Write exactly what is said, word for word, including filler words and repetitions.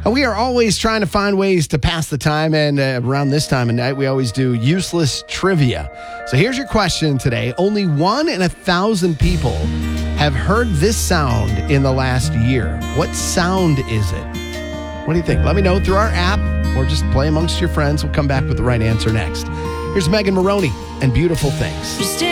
And we are always trying to find ways to pass the time, and uh, around this time of night, we always do useless trivia. So here's your question today. Only one in a thousand people have heard this sound in the last year. What sound is it? What do you think? Let me know through our app or just play amongst your friends. We'll come back with the right answer next. Here's Megan Maroney and Beautiful Things.